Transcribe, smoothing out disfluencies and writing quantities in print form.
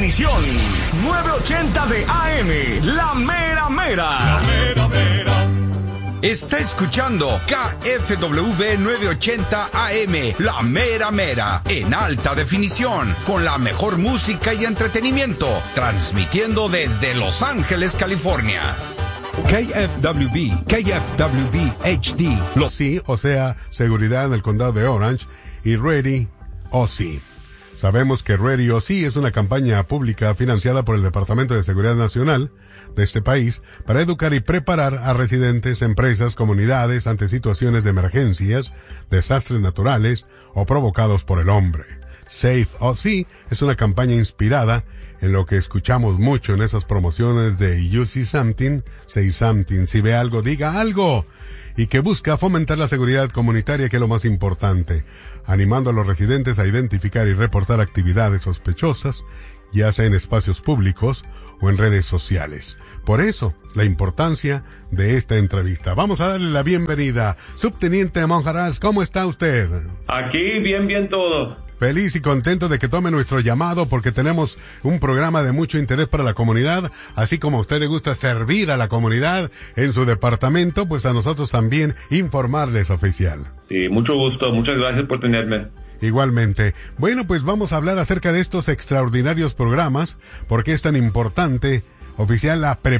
definición. 980 de AM, la mera mera. La mera mera. Está escuchando KFWB 980 AM, la mera mera, en alta definición, con la mejor música y entretenimiento, transmitiendo desde Los Ángeles, California. KFWB HD. Sí, o sea, seguridad en el condado de Orange, y Ready OC. Sabemos que Ready OC es una campaña pública financiada por el Departamento de Seguridad Nacional de este país para educar y preparar a residentes, empresas, comunidades ante situaciones de emergencias, desastres naturales o provocados por el hombre. Safe OC es una campaña inspirada en lo que escuchamos mucho en esas promociones de You See Something, Say Something, si ve algo, diga algo, y que busca fomentar la seguridad comunitaria, que es lo más importante, animando a los residentes a identificar y reportar actividades sospechosas, ya sea en espacios públicos o en redes sociales. Por eso, la importancia de esta entrevista. Vamos a darle la bienvenida. Subteniente Monjarás, ¿cómo está usted? Aquí, bien todo. Feliz y contento de que tome nuestro llamado, porque tenemos un programa de mucho interés para la comunidad, así como a usted le gusta servir a la comunidad en su departamento, pues a nosotros también informarles, oficial. Sí, mucho gusto, muchas gracias por tenerme. Igualmente. Bueno, pues vamos a hablar acerca de estos extraordinarios programas, porque es tan importante, oficial, la preparación